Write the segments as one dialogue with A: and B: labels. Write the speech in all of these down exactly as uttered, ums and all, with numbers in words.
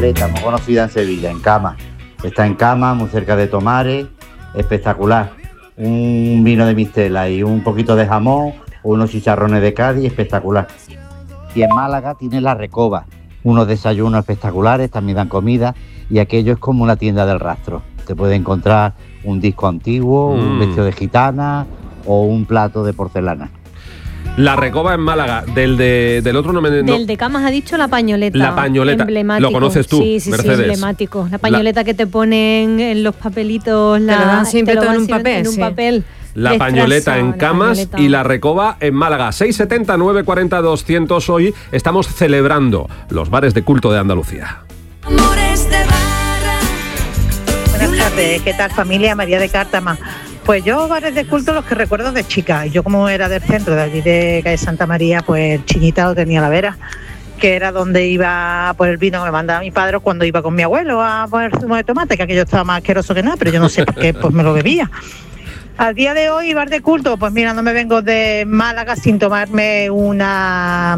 A: Pañoleta, muy conocida en Sevilla, en Cama. Está en Cama, muy cerca de Tomares, espectacular. Un vino de mistela y un poquito de jamón, o unos chicharrones de Cádiz, espectacular. Y en Málaga tiene La Recoba, unos desayunos espectaculares, también dan comida, y aquello es como una tienda del rastro. Te puede encontrar un disco antiguo, mm. un vestido de gitana o un plato de porcelana.
B: La Recoba en Málaga, del de, del otro no me... No.
C: Del de Camas ha dicho La Pañoleta.
B: La Pañoleta, emblemático. ¿Lo conoces tú,
C: Sí, sí,
B: Mercedes?
C: sí, emblemático. La pañoleta
B: la...
C: que te ponen en los papelitos. La,
D: te lo dan siempre todo en un papel.
C: En un
D: sí.
C: papel.
B: La Pañoleta en Camas pañoleta. Y La Recoba en Málaga. seis setenta, nueve cuarenta, doscientos. Hoy estamos celebrando los bares de culto de Andalucía.
E: Amores de barra. Buenas tardes, ¿qué tal familia? María de Cártama. Pues yo bares de culto los que recuerdo de chica. Yo como era del centro, de allí de calle Santa María, pues Chiñita lo tenía a la vera, que era donde iba por el vino que me mandaba mi padre cuando iba con mi abuelo a poner zumo de tomate, que aquello estaba más asqueroso que nada, pero yo no sé por qué, pues me lo bebía. Al día de hoy, bar de culto, pues mira, no me vengo de Málaga sin tomarme una,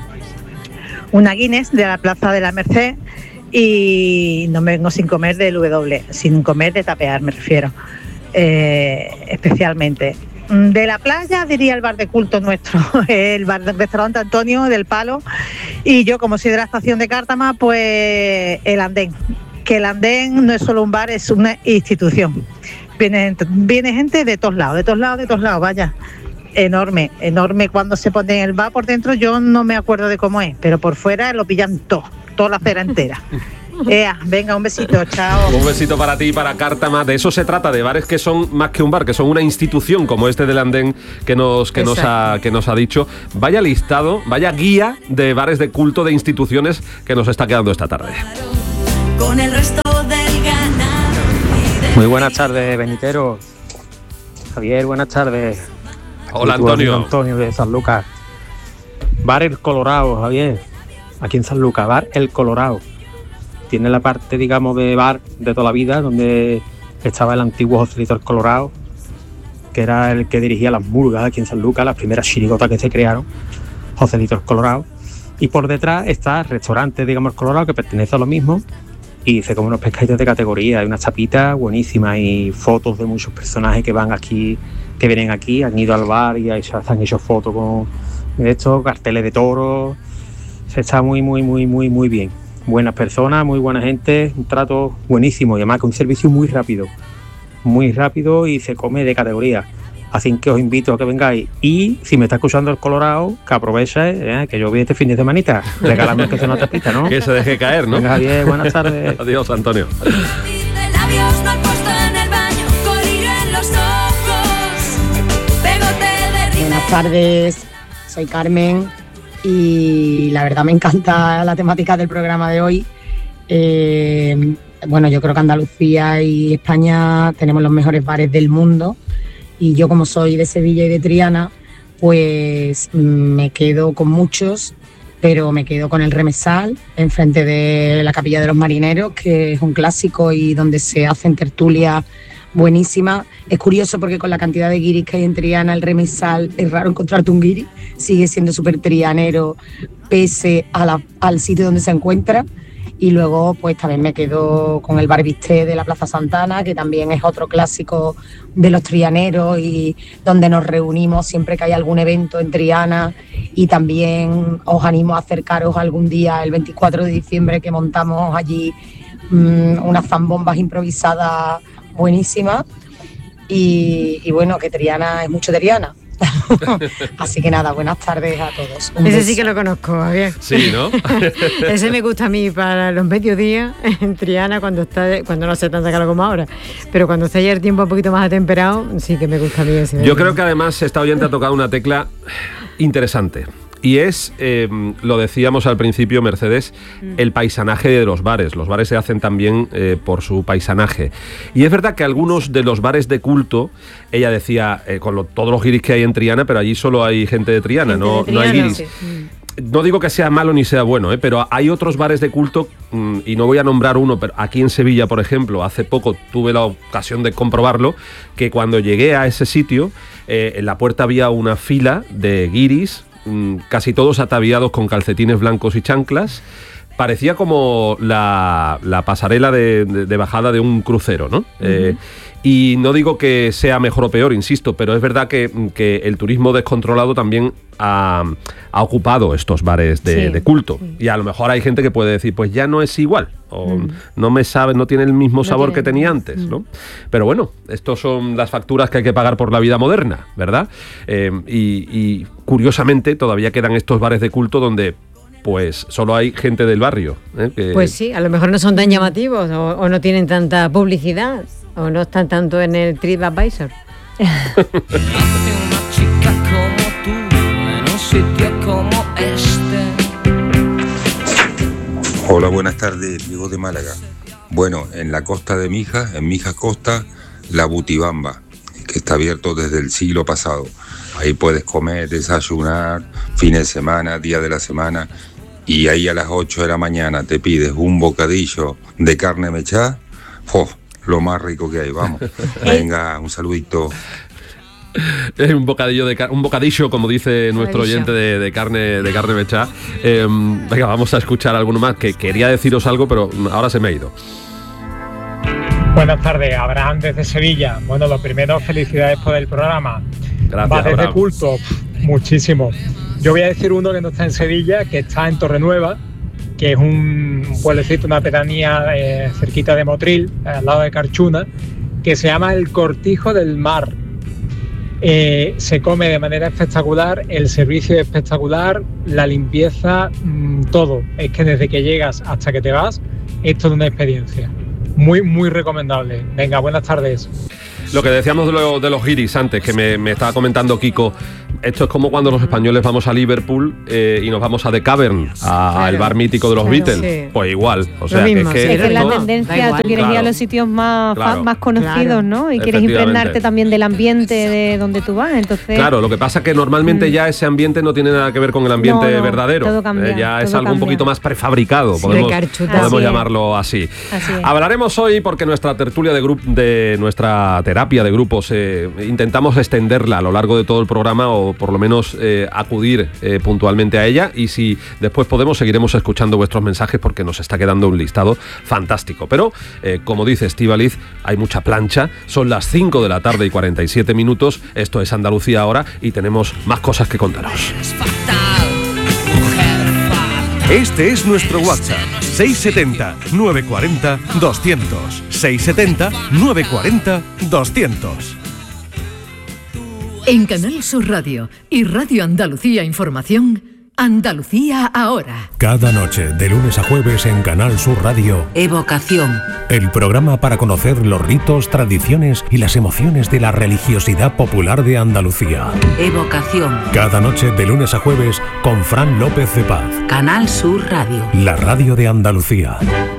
E: una Guinness de la Plaza de la Merced, y no me vengo sin comer del W, sin comer de tapear, me refiero. Eh, especialmente de la playa diría el bar de culto nuestro, el bar del restaurante Antonio del Palo, y yo como soy de la estación de Cártama, pues el andén, que el andén no es solo un bar, es una institución. Viene, viene gente de todos lados, de todos lados, de todos lados, vaya, enorme, enorme. Cuando se pone el bar por dentro yo no me acuerdo de cómo es, pero por fuera lo pillan todo, toda la acera entera. Ea, venga, un besito, chao.
B: Un besito para ti y para Cártama. De eso se trata, de bares que son más que un bar, que son una institución, como este del andén que nos, que nos, ha, que nos ha dicho. Vaya listado, vaya guía de bares de culto, de instituciones que nos está quedando esta tarde.
E: Con el resto del ganado.
F: Muy buenas tardes, Benitero. Javier, buenas tardes.
B: Hola, Antonio.
F: Antonio de San Lucas. Bar El Colorado, Javier. Aquí en San Lucas, Bar El Colorado. Tiene la parte, digamos, de bar de toda la vida, donde estaba el antiguo Joselito el Colorado, que era el que dirigía las murgas aquí en San Lucas, las primeras chirigotas que se crearon, Joselito el Colorado. Y por detrás está el restaurante, digamos, el Colorado, que pertenece a lo mismo, y se come unos pescaditos de categoría, hay unas chapitas buenísimas y fotos de muchos personajes que van aquí, que vienen aquí, han ido al bar y se han hecho fotos con estos carteles de toros. Se está muy, muy, muy, muy, muy bien. Buenas personas, muy buena gente, un trato buenísimo y además que un servicio muy rápido, muy rápido y se come de categoría. Así que os invito a que vengáis y si me está escuchando el Colorado, que aproveche, eh, que yo vi este fin de semanita, regálame que sea una tapita, ¿no?
B: Que se deje caer, ¿no?
F: Venga, Javier, buenas tardes.
B: Adiós, Antonio.
G: Buenas tardes, soy Carmen. Y la verdad me encanta la temática del programa de hoy. Eh, bueno, yo creo que Andalucía y España tenemos los mejores bares del mundo y yo como soy de Sevilla y de Triana, pues me quedo con muchos, pero me quedo con el Remesal, enfrente de la Capilla de los Marineros, que es un clásico y donde se hacen tertulias buenísima. Es curioso porque con la cantidad de guiris que hay en Triana, el Remesal, es raro encontrarte un guiri, sigue siendo súper trianero pese a la, al sitio donde se encuentra. Y luego pues también me quedo con el Bar Bisté de la Plaza Santana, que también es otro clásico de los trianeros y donde nos reunimos siempre que hay algún evento en Triana. Y también os animo a acercaros algún día el veinticuatro de diciembre, que montamos allí mmm, unas zambombas improvisadas buenísima y, y bueno, que Triana es mucho Triana. Así que nada, buenas tardes a todos.
D: Un Ese beso. Sí que lo conozco, Javier.
B: Sí, ¿no?
D: Ese me gusta a mí para los mediodías en Triana, cuando está, cuando no hace tanta calor como ahora, pero cuando está ya el tiempo un poquito más atemperado, sí que me gusta a mí ese.
B: Yo creo que además esta oyente ha tocado una tecla interesante. Y es, eh, lo decíamos al principio, Mercedes, el paisanaje de los bares. Los bares se hacen también eh, por su paisanaje. Y es verdad que algunos de los bares de culto, ella decía, eh, con lo, todos los guiris que hay en Triana, pero allí solo hay gente de Triana, gente no, de Triana, no hay guiris. Sí. No digo que sea malo ni sea bueno, ¿eh? Pero hay otros bares de culto, mmm, y no voy a nombrar uno, pero aquí en Sevilla, por ejemplo, hace poco tuve la ocasión de comprobarlo, que cuando llegué a ese sitio, eh, en la puerta había una fila de guiris, casi todos ataviados con calcetines blancos y chanclas, parecía como la, la pasarela de, de, de bajada de un crucero, ¿no? Uh-huh. Eh, y no digo que sea mejor o peor, insisto, pero es verdad que, que el turismo descontrolado también ha, ha ocupado estos bares de, sí, de culto. Sí. Y a lo mejor hay gente que puede decir, pues ya no es igual, o mm. no me sabe, no tiene el mismo no sabor tiene, que tenía antes, mm. ¿no? Pero bueno, estos son las facturas que hay que pagar por la vida moderna, ¿verdad? Eh, y, y curiosamente todavía quedan estos bares de culto donde pues solo hay gente del barrio. ¿eh? Que...
D: Pues sí, a lo mejor no son tan llamativos o, o no tienen tanta publicidad o no están tanto en el TripAdvisor.
H: Hola, buenas tardes, Diego de Málaga. Bueno, en la costa de Mijas, en Mijas Costa, la Butibamba, que está abierto desde el siglo pasado. Ahí puedes comer, desayunar, fines de semana, día de la semana, y ahí a las ocho de la mañana te pides un bocadillo de carne mechada. ¡Oh! Lo más rico que hay, vamos. Venga, un saludito.
B: Es un bocadillo de car- un bocadillo, como dice nuestro oyente, de, de carne de carne mechada. Eh, venga, vamos a escuchar alguno más, que quería deciros algo, pero ahora se me ha ido.
I: Buenas tardes, Abraham desde Sevilla. Bueno, lo primero, felicidades por el programa.
B: Gracias,
I: Va desde
B: Abraham.
I: culto, muchísimo. Yo voy a decir uno que no está en Sevilla, que está en Torrenueva, que es un pueblecito, una pedanía eh, cerquita de Motril, al lado de Carchuna, que se llama El Cortijo del Mar. Eh, se come de manera espectacular, el servicio es espectacular, la limpieza, mmm, todo. Es que desde que llegas hasta que te vas, es toda una experiencia. Muy, muy recomendable. Venga, buenas tardes.
B: Lo que decíamos de, lo, de los guiris antes, que me, me estaba comentando Kiko, esto es como cuando los españoles vamos a Liverpool eh, y nos vamos a The Cavern, al claro, bar mítico de los claro, Beatles. Sí. Pues igual. O sea,
C: mismo,
B: es que,
C: sí, es que
B: esto,
C: la tendencia, tú quieres
B: claro,
C: ir a los sitios más,
B: claro,
C: más conocidos, claro, ¿no? Y quieres impregnarte también del ambiente de donde tú vas. Entonces,
B: claro, lo que pasa es que normalmente mm. ya ese ambiente no tiene nada que ver con el ambiente no, no, verdadero.
C: Todo cambia,
B: eh, ya
C: todo
B: es algo
C: cambia.
B: un poquito más prefabricado,
C: Sí,
B: podemos, podemos
C: así
B: llamarlo así.
C: así
B: Hablaremos hoy porque nuestra tertulia de grupo, de nuestra terapia de grupos, eh, intentamos extenderla a lo largo de todo el programa o por lo menos eh, acudir eh, puntualmente a ella, y si después podemos seguiremos escuchando vuestros mensajes porque nos está quedando un listado fantástico. Pero eh, como dice Estíbaliz, hay mucha plancha, son las cinco de la tarde y cuarenta y siete minutos, esto es Andalucía ahora y tenemos más cosas que contaros.
J: Este es nuestro WhatsApp, seis setenta, nueve cuarenta, doscientos, seis setenta, nueve cuarenta, doscientos.
K: En Canal Sur Radio y Radio Andalucía Información, Andalucía ahora.
L: Cada noche, de lunes a jueves en Canal Sur Radio,
K: Evocación.
L: El programa para conocer los ritos, tradiciones y las emociones de la religiosidad popular de Andalucía.
K: Evocación.
L: Cada noche, de lunes a jueves, con Fran López de Paz.
K: Canal Sur Radio.
L: La radio de Andalucía.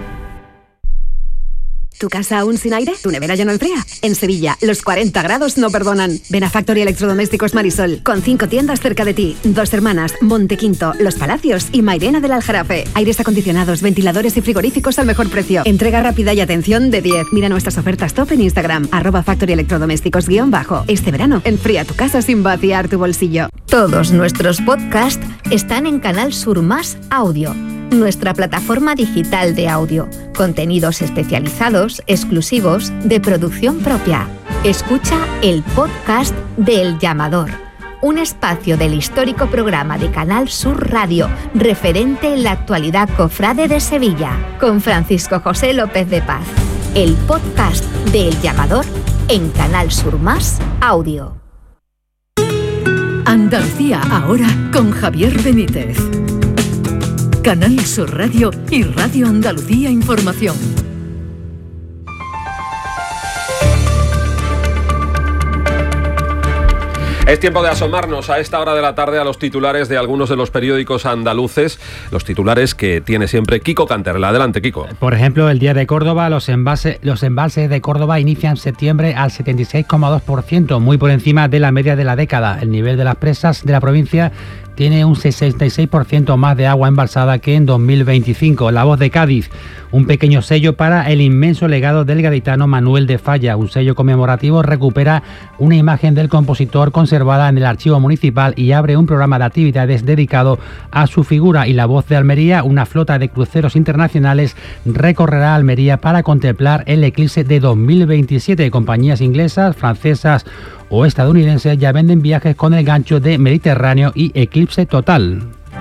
M: ¿Tu casa aún sin aire? ¿Tu nevera ya no enfría? En Sevilla, los cuarenta grados no perdonan. Ven a Factory Electrodomésticos Marisol, con cinco tiendas cerca de ti. Dos Hermanas, Montequinto, Los Palacios y Mairena del Aljarafe. Aires acondicionados, ventiladores y frigoríficos al mejor precio. Entrega rápida y atención de diez. Mira nuestras ofertas top en Instagram, arroba Factory Electrodomésticos guión bajo. Este verano, enfría tu casa sin vaciar tu bolsillo.
N: Todos nuestros podcasts están en Canal Sur Más Audio, nuestra plataforma digital de audio. Contenidos especializados, exclusivos, de producción propia. Escucha el podcast de El Llamador, un espacio del histórico programa de Canal Sur Radio, referente en la actualidad cofrade de Sevilla, con Francisco José López de Paz. El podcast de El Llamador en Canal Sur Más Audio.
K: Andalucía ahora con Javier Benítez. Canal Sur Radio y Radio Andalucía Información.
B: Es tiempo de asomarnos a esta hora de la tarde a los titulares de algunos de los periódicos andaluces, los titulares que tiene siempre Kiko Canterla. Adelante, Kiko.
O: Por ejemplo, el Día de Córdoba, los embalses, los embalses de Córdoba inician septiembre al setenta y seis coma dos por ciento, muy por encima de la media de la década. El nivel de las presas de la provincia tiene un sesenta y seis por ciento más de agua embalsada que en dos mil veinticinco. La Voz de Cádiz, un pequeño sello para el inmenso legado del gaditano Manuel de Falla. Un sello conmemorativo recupera una imagen del compositor conservada en el archivo municipal y abre un programa de actividades dedicado a su figura. Y La Voz de Almería, una flota de cruceros internacionales recorrerá Almería para contemplar el eclipse de dos mil veintisiete. Compañías inglesas, francesas o estadounidenses ya venden viajes con el gancho de Mediterráneo y eclipse total.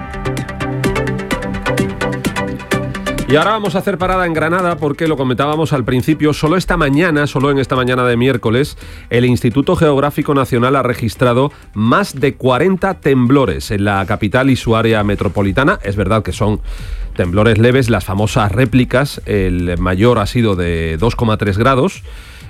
B: Y ahora vamos a hacer parada en Granada porque lo comentábamos al principio, solo esta mañana, solo en esta mañana de miércoles, el Instituto Geográfico Nacional ha registrado más de cuarenta temblores en la capital y su área metropolitana. Es verdad que son temblores leves, las famosas réplicas, el mayor ha sido de dos coma tres grados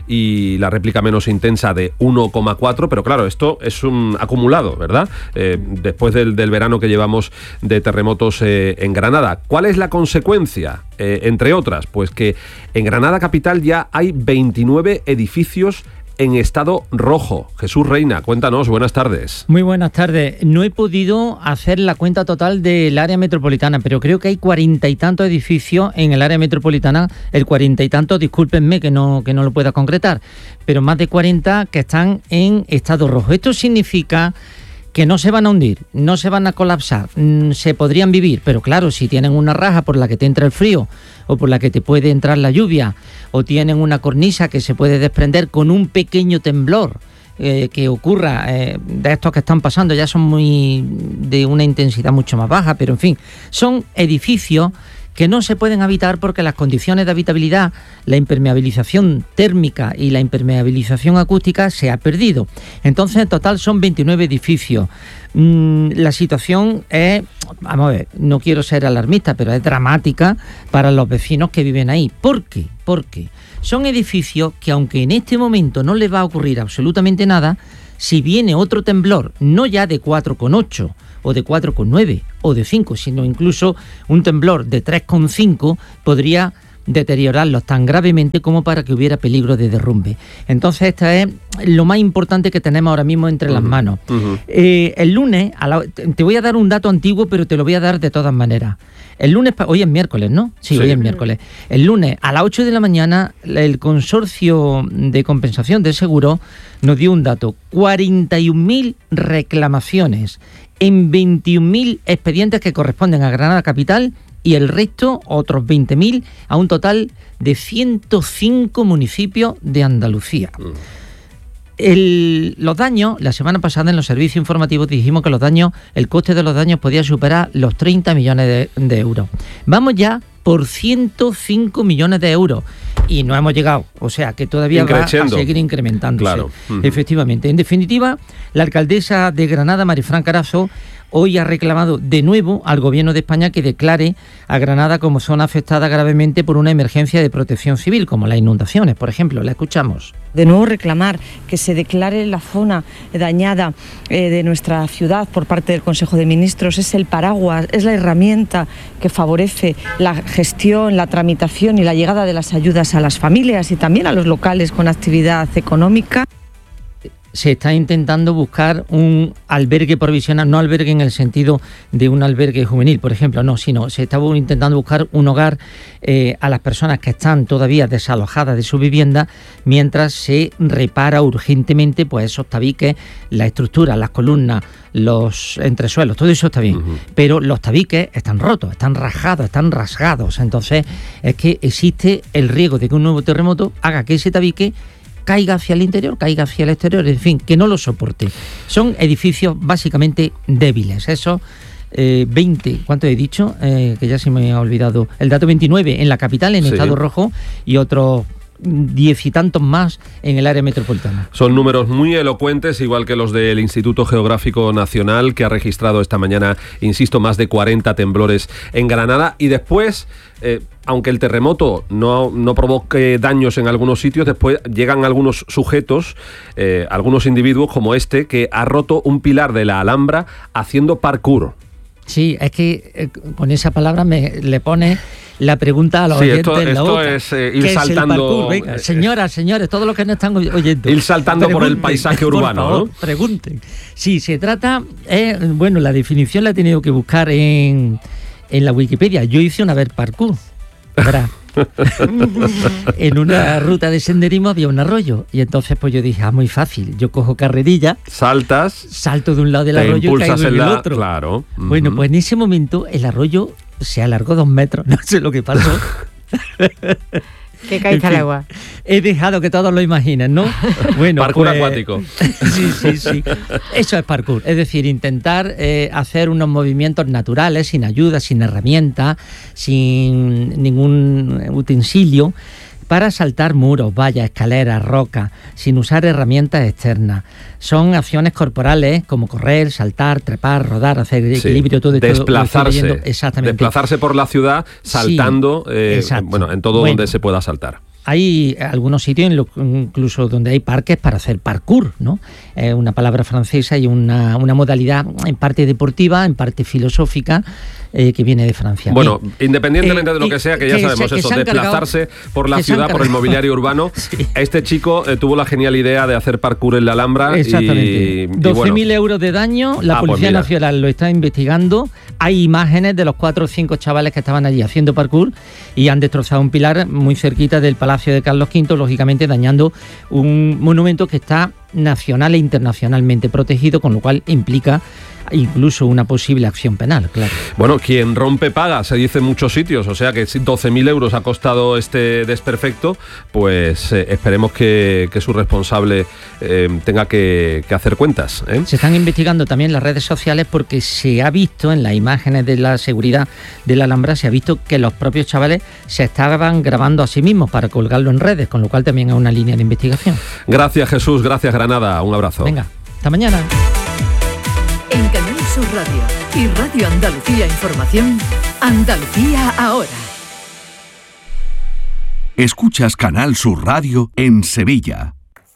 B: y la réplica menos intensa de uno coma cuatro, pero claro, esto es un acumulado, ¿verdad? Eh, después del, del verano que llevamos de terremotos eh, en Granada. ¿Cuál es la consecuencia? Eh, entre otras, pues que en Granada capital ya hay veintinueve edificios en estado rojo. Jesús Reina, cuéntanos, buenas tardes.
P: Muy buenas tardes. No he podido hacer la cuenta total del área metropolitana, pero creo que hay cuarenta y tantos edificios en el área metropolitana, el cuarenta y tantos, discúlpenme que no, que no lo pueda concretar, pero más de cuarenta que están en estado rojo. Esto significa que no se van a hundir, no se van a colapsar, se podrían vivir, pero claro, si tienen una raja por la que te entra el frío o por la que te puede entrar la lluvia, o tienen una cornisa que se puede desprender con un pequeño temblor eh, que ocurra, eh, de estos que están pasando, ya son muy de una intensidad mucho más baja, pero en fin, son edificios que no se pueden habitar porque las condiciones de habitabilidad, la impermeabilización térmica y la impermeabilización acústica se ha perdido. Entonces, en total son veintinueve edificios. Mm, la situación es, vamos a ver, no quiero ser alarmista, pero es dramática para los vecinos que viven ahí. ¿Por qué? Porque son edificios que, aunque en este momento no les va a ocurrir absolutamente nada, si viene otro temblor, no ya de cuatro coma ocho, o de cuatro coma nueve o de cinco, sino incluso un temblor de tres coma cinco podría deteriorarlos tan gravemente como para que hubiera peligro de derrumbe. Entonces, esta es lo más importante que tenemos ahora mismo entre uh-huh, las manos. Uh-huh. Eh, el lunes, a la, te voy a dar un dato antiguo, pero te lo voy a dar de todas maneras. El lunes, hoy es miércoles, ¿no? Sí, sí, hoy es miércoles. El lunes a las ocho de la mañana, el Consorcio de Compensación de Seguro nos dio un dato: cuarenta y un mil reclamaciones en veintiún mil expedientes que corresponden a Granada Capital y el resto, otros veinte mil, a un total de ciento cinco municipios de Andalucía. Mm. El, los daños, la semana pasada en los servicios informativos dijimos que los daños, el coste de los daños podía superar los treinta millones de, de euros. Vamos ya por ciento cinco millones de euros y no hemos llegado, o sea que todavía va a seguir incrementándose. Claro. Uh-huh. Efectivamente. En definitiva, la alcaldesa de Granada, Marifran Carazo, hoy ha reclamado de nuevo al Gobierno de España que declare a Granada como zona afectada gravemente por una emergencia de protección civil, como las inundaciones, por ejemplo. La escuchamos.
Q: De nuevo reclamar que se declare la zona dañada eh, de nuestra ciudad por parte del Consejo de Ministros. Es el paraguas, es la herramienta que favorece la gestión, la tramitación y la llegada de las ayudas a las familias y también a los locales con actividad económica.
P: Se está intentando buscar un albergue provisional, no albergue en el sentido de un albergue juvenil, por ejemplo, no, sino se está intentando buscar un hogar eh, a las personas que están todavía desalojadas de su vivienda mientras se repara urgentemente pues esos tabiques, la estructura, las columnas, los entresuelos, todo eso está bien, uh-huh. Pero los tabiques están rotos, están rajados, están rasgados, entonces es que existe el riesgo de que un nuevo terremoto haga que ese tabique caiga hacia el interior, caiga hacia el exterior, en fin, que no lo soporte. Son edificios básicamente débiles, esos eh, veinte, ¿cuánto he dicho? Eh, que ya se me ha olvidado. El dato veintinueve en la capital, en sí. Estado rojo, y otros diez y tantos más en el área metropolitana.
B: Son números muy elocuentes, igual que los del Instituto Geográfico Nacional, que ha registrado esta mañana, insisto, más de cuarenta temblores en Granada. Y después, eh, aunque el terremoto no, no provoque daños en algunos sitios, después llegan algunos sujetos, eh, algunos individuos como este, que ha roto un pilar de la Alhambra haciendo parkour.
P: Sí, es que eh, con esa palabra me le pone la pregunta a los
B: sí,
P: oyentes
B: esto,
P: en la
B: esto
P: boca.
B: es eh, ir
P: ¿Qué
B: saltando.
P: Es el parkour? Venga, señoras, señores, todos los que no están oyendo.
B: Ir saltando por el paisaje urbano,
P: por favor,
B: ¿no?
P: Pregunten. Sí, se trata, eh, bueno, la definición la he tenido que buscar en, en la Wikipedia. Yo hice una vez parkour, ¿verdad? En una ruta de senderismo había un arroyo y entonces pues yo dije, ah, muy fácil, yo cojo carrerilla,
B: saltas,
P: salto de un lado del arroyo y caigo en el
B: la,
P: otro.
B: Claro.
P: Bueno, uh-huh. Pues en ese momento el arroyo se alargó dos metros, no sé lo que pasó.
D: Que caíste al agua.
P: He dejado que todos lo imaginen, ¿no?
B: Bueno, parkour pues, acuático.
P: Sí, sí, sí. Eso es parkour. Es decir, intentar eh, hacer unos movimientos naturales, sin ayuda, sin herramienta, sin ningún utensilio, para saltar muros, vallas, escaleras, rocas, sin usar herramientas externas. Son acciones corporales como correr, saltar, trepar, rodar, hacer equilibrio, sí. todo esto.
B: Desplazarse.
P: Exactamente.
B: Desplazarse por la ciudad saltando, sí, eh, bueno, en todo bueno, donde se pueda saltar.
P: Hay algunos sitios, en lo, incluso donde hay parques para hacer parkour, ¿no? Eh, una palabra francesa y una, una modalidad en parte deportiva, en parte filosófica, eh, que viene de Francia.
B: Bueno, Bien. independientemente eh, de lo que sea, que ya que sabemos se, eso, desplazarse cargado, por la ciudad, por el mobiliario urbano. Sí. Este chico eh, tuvo la genial idea de hacer parkour en la Alhambra.
P: Exactamente. doce mil bueno. euros de daño, la ah, Policía pues Nacional lo está investigando. Hay imágenes de los cuatro o cinco chavales que estaban allí haciendo parkour y han destrozado un pilar muy cerquita del Palacio de Carlos quinto, lógicamente dañando un monumento que está nacional e internacionalmente protegido, con lo cual implica incluso una posible acción penal, claro.
B: Bueno, quien rompe paga, se dice en muchos sitios, o sea que si doce mil euros ha costado este desperfecto, pues eh, esperemos que, que su responsable eh, tenga que, que hacer cuentas, ¿eh?
P: Se están investigando también las redes sociales porque se ha visto en las imágenes de la seguridad de la Alhambra, se ha visto que los propios chavales se estaban grabando a sí mismos para colgarlo en redes, con lo cual también hay una línea de investigación.
B: Gracias, Jesús, gracias, Granada, un abrazo.
P: Venga, hasta mañana.
K: En Canal Sur Radio y Radio Andalucía Información, Andalucía ahora.
J: Escuchas Canal Sur Radio en Sevilla.